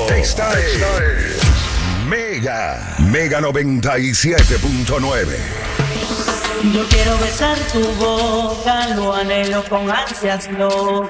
Esta es Mega 97.9. Yo quiero besar tu boca, lo anhelo con ansias, no.